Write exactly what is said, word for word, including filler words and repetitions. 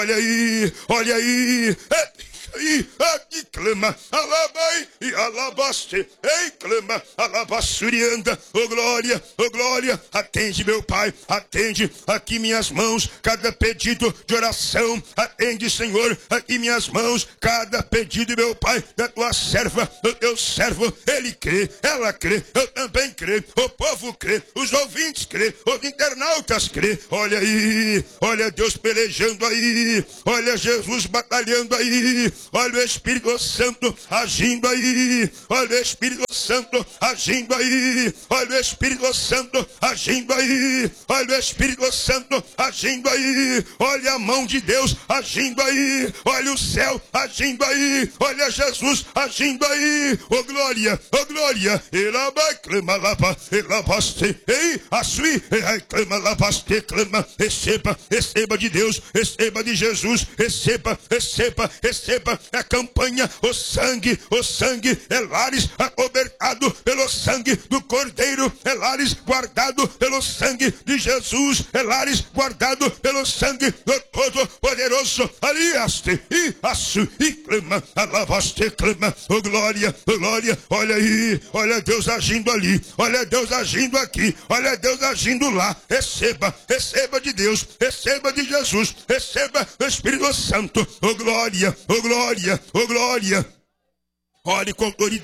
olha aí, olha aí, e aqui clama, alabai e alabaste, ei, clama, alabassurianda, ô glória, ô glória, atende meu Pai, atende aqui minhas mãos, cada pedido de oração, atende Senhor, aqui minhas mãos, cada pedido meu Pai, da tua serva, do teu servo, ele crê, ela crê, eu também creio, o povo crê, os ouvintes crê, os internautas crê, olha aí, olha Deus pelejando aí, olha Jesus batalhando aí, olha o Espírito Santo agindo aí, olha o Espírito Santo agindo aí, olha o Espírito Santo agindo aí, olha o Espírito Santo agindo aí, olha a mão de Deus agindo aí, olha o céu agindo aí, olha Jesus agindo aí, ô glória, ô glória, ela vai clama lava, ela baste, ei, a sui, ei, clama lavaste, clama, receba, receba de Deus, receba de Jesus, receba, receba, receba, a campanha, o sangue, o sangue, é lares acobertado pelo sangue do Cordeiro, é lares guardado pelo sangue de Jesus, é lares guardado pelo sangue do Todo-Poderoso, aliaste, e aço, e clama, alavaste, clama, oh glória, oh glória, olha aí, olha Deus agindo ali, olha Deus agindo aqui, olha Deus agindo lá, receba, receba de Deus, receba de Jesus, receba do Espírito Santo, oh glória, oh glória, oh glória, olhe com autoridade.